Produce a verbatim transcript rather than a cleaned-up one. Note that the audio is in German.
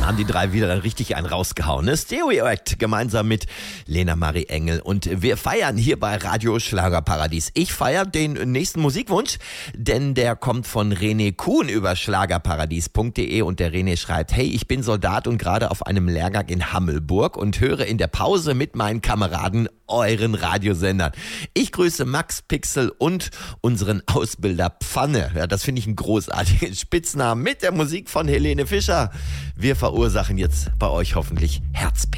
Haben die drei wieder richtig einen rausgehauen. Ne? Stereo Act gemeinsam mit Lena Marie Engel. Und wir feiern hier bei Radio Schlagerparadies. Ich feiere den nächsten Musikwunsch, denn der kommt von René Kuhn über schlagerparadies punkt de und der René schreibt: Hey, ich bin Soldat und gerade auf einem Lehrgang in Hammelburg und höre in der Pause mit meinen Kameraden euren Radiosendern. Ich grüße Max Pixel und unseren Ausbilder Pfanne. Ja, das finde ich einen großartigen Spitznamen mit der Musik von Helene Fischer. Wir verursachen jetzt bei euch hoffentlich Herzbeben.